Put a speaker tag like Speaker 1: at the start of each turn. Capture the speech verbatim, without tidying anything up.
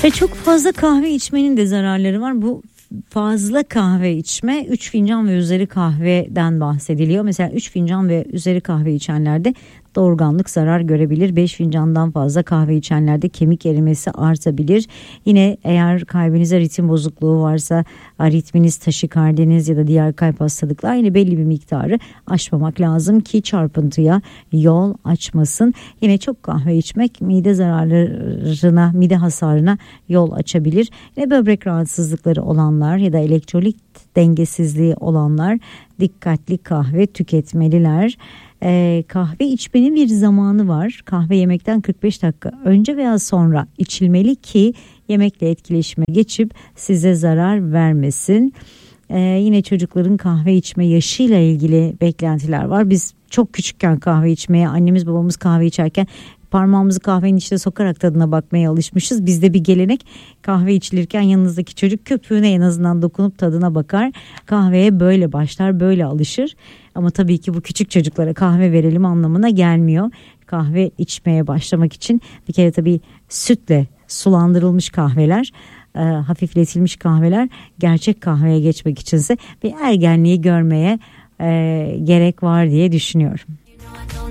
Speaker 1: Ve çok fazla kahve içmenin de zararları var. Bu fazla kahve içme, üç fincan ve üzeri kahveden bahsediliyor. Mesela üç fincan ve üzeri kahve içenlerde doğurganlık zarar görebilir. beş fincandan fazla kahve içenlerde kemik erimesi artabilir. Yine eğer kalbinize ritim bozukluğu varsa, aritminiz, taşikardiniz ya da diğer kalp hastalıklar, yine belli bir miktarı aşmamak lazım ki çarpıntıya yol açmasın. Yine çok kahve içmek mide zararlarına, mide hasarına yol açabilir. Yine böbrek rahatsızlıkları olanlar ya da elektrolit dengesizliği olanlar dikkatli kahve tüketmeliler. Ee, kahve içmenin bir zamanı var. Kahve yemekten kırk beş dakika önce veya sonra içilmeli ki yemekle etkileşime geçip size zarar vermesin. Ee, yine çocukların kahve içme yaşıyla ilgili beklentiler var. Biz çok küçükken kahve içmeye, annemiz babamız kahve içerken parmağımızı kahvenin içine sokarak tadına bakmaya alışmışız. Bizde bir gelenek, kahve içilirken yanınızdaki çocuk köpüğüne en azından dokunup tadına bakar. Kahveye böyle başlar, böyle alışır. Ama tabii ki bu küçük çocuklara kahve verelim anlamına gelmiyor. Kahve içmeye başlamak için bir kere tabii sütle sulandırılmış kahveler, e, hafifletilmiş kahveler, gerçek kahveye geçmek içinse bir ergenliği görmeye e, gerek var diye düşünüyorum.